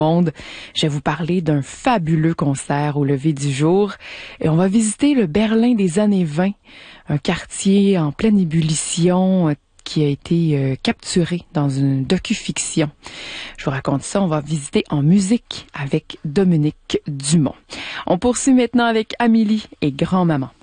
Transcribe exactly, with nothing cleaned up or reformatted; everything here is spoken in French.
monde. Je vais vous parler d'un fabuleux concert au lever du jour et on va visiter le Berlin des années vingt, un quartier en pleine ébullition euh, qui a été euh, capturé dans une docu-fiction. Je vous raconte ça, on va visiter en musique avec Dominique Dumont. On poursuit maintenant avec Amélie et Grand-Maman.